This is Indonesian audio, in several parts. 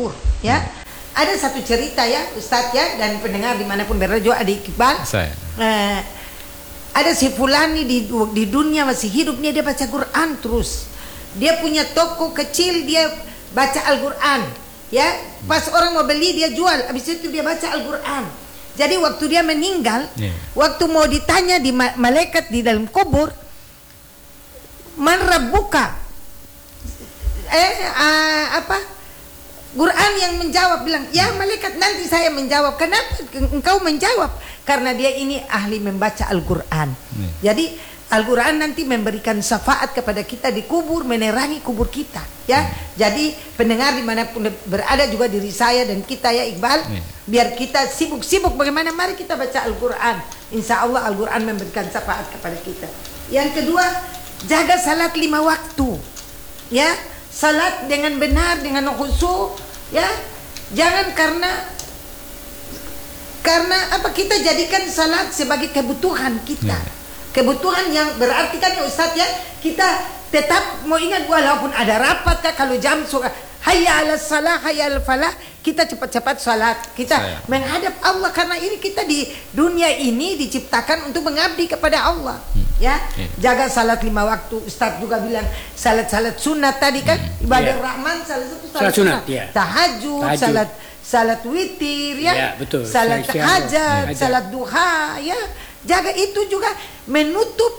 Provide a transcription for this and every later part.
kubur, ya. Ada satu cerita ya Ustadz ya, dan pendengar dimanapun berada juga, adik Iqbal. Ada si Fulani di dunia masih hidupnya, dia baca Quran terus. Dia punya toko kecil, dia baca Al-Quran, ya. Pas orang mau beli dia jual, habis itu dia baca Al-Quran. Jadi waktu dia meninggal, waktu mau ditanya di malaikat di dalam kubur, man rabbuka, Quran yang menjawab, bilang, ya malaikat nanti saya menjawab. Kenapa engkau menjawab? Karena dia ini ahli membaca Al-Quran. Jadi Al-Quran nanti memberikan syafaat kepada kita di kubur, menerangi kubur kita, ya. Jadi pendengar dimanapun berada juga, diri saya dan kita ya Iqbal, biar kita sibuk-sibuk bagaimana, mari kita baca Al-Quran. Insya Allah Al-Quran memberikan syafaat kepada kita. Yang kedua, jaga salat 5 waktu, ya. Salat dengan benar, dengan khusyuk, ya. Jangan karena apa, kita jadikan salat sebagai kebutuhan kita. Kebutuhan yang berarti kan ya Ustadz ya, kita tetap mau ingat walaupun ada rapat kan, kalau jam suka hayya 'alas salah, hayya 'alal falah, kita cepat-cepat salat, kita menghadap Allah, karena ini kita di dunia ini diciptakan untuk mengabdi kepada Allah, ya. Jaga salat 5 waktu. Ustadz juga bilang salat-salat sunat tadi kan, ibadah Rahman salah satu salat sunat, tahajud, salat witir, ya, salat hajat, salat duha, ya. Jaga itu juga menutup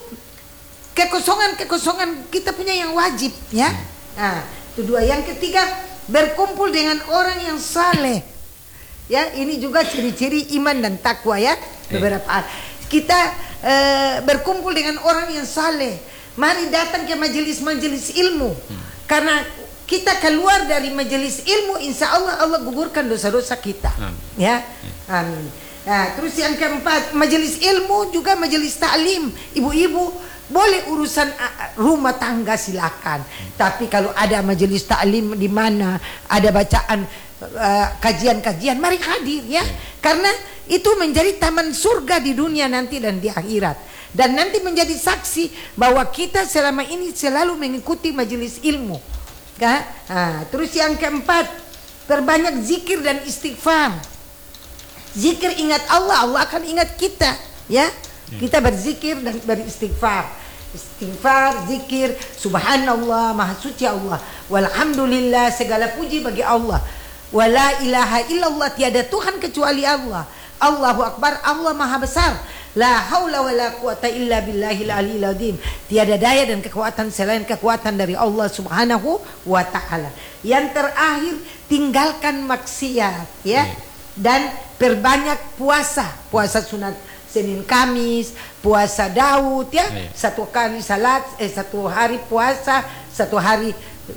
kekosongan kita punya yang wajib, ya. Nah, itu 2. Yang ketiga, berkumpul dengan orang yang saleh, ya. Ini juga ciri-ciri iman dan takwa, ya. Beberapa kita berkumpul dengan orang yang saleh. Mari datang ke majelis-majelis ilmu, karena kita keluar dari majelis ilmu, insya Allah gugurkan dosa-dosa kita, ya. Amin. Nah, terus yang keempat, majelis ilmu juga majelis ta'lim. Ibu-ibu boleh urusan rumah tangga silakan, tapi kalau ada majelis ta'lim di mana ada bacaan kajian-kajian, mari hadir, ya. Karena itu menjadi taman surga di dunia nanti dan di akhirat, dan nanti menjadi saksi bahwa kita selama ini selalu mengikuti majelis ilmu, kan? Nah, terus yang keempat, perbanyak zikir dan istighfar. Zikir, ingat Allah, Allah akan ingat kita, ya. Kita berzikir dan beristighfar. Istighfar, zikir, subhanallah, maha suci Allah, walhamdulillah, segala puji bagi Allah, wala ilaha illallah, tiada Tuhan kecuali Allah, Allahu akbar, Allah maha besar, la haula wala quwata illa billahil aliyil azim, tiada daya dan kekuatan selain kekuatan dari Allah subhanahu wa ta'ala. Yang terakhir, tinggalkan maksiat, ya. Dan perbanyak puasa sunat Senin Kamis, puasa Daud, ya. Satu kali salat, satu hari puasa, satu hari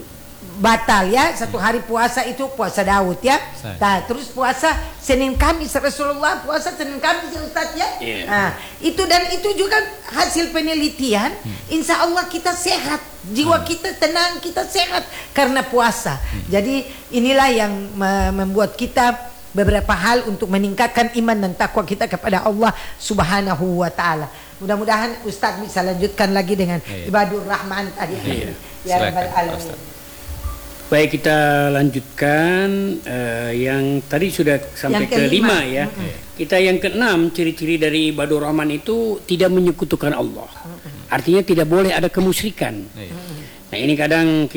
batal, ya. Satu hari puasa itu puasa Daud, ya. Nah, terus puasa Senin Kamis, Rasulullah puasa Senin Kamis, ya Ustaz, ya. Nah, itu dan itu juga hasil penelitian. Insya Allah kita sehat, jiwa kita tenang, kita sehat karena puasa. Jadi inilah yang membuat kita beberapa hal untuk meningkatkan iman dan takwa kita kepada Allah subhanahu wa ta'ala. Mudah-mudahan Ustaz bisa lanjutkan lagi dengan ibadur rahman tadi. Ya Rabbal alamin. Baik, kita lanjutkan yang tadi sudah sampai ke 5, ya. Kita yang ke-6, ciri-ciri dari ibadur rahman itu tidak menyekutukan Allah. Artinya tidak boleh ada kemusyrikan. Nah, ini kadang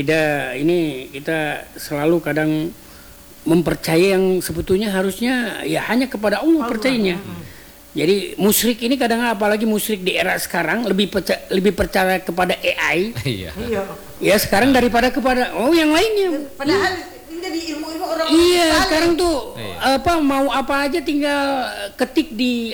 kita selalu kadang mempercayai yang sebetulnya harusnya ya hanya kepada Allah percayanya. Jadi musyrik ini kadang, apalagi musyrik di era sekarang, lebih percaya kepada AI. Ya sekarang daripada kepada yang lainnya. Padahal ini di ilmu-ilmu orang. Iya, sekarang tuh mau apa aja tinggal ketik di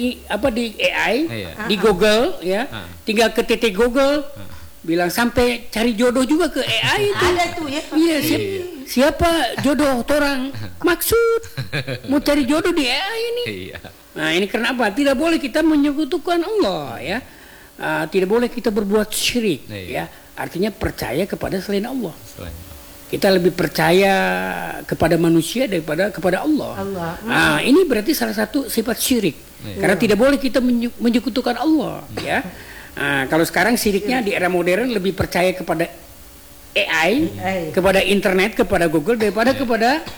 AI, di Google, ya. Tinggal ketik Google, bilang sampai cari jodoh juga ke AI itu. Ada tuh, ya. Iya, siapa jodoh orang maksud mau cari jodoh di AI ini. Nah, ini kenapa tidak boleh kita menyekutukan Allah, ya. Tidak boleh kita berbuat syirik, ya. Artinya percaya kepada selain Allah. Kita lebih percaya kepada manusia daripada kepada Allah. Nah, ini berarti salah satu sifat syirik. Karena tidak boleh kita menyekutukan Allah, ya. Nah, kalau sekarang syiriknya di era modern lebih percaya kepada AI, kepada internet, kepada Google daripada kepada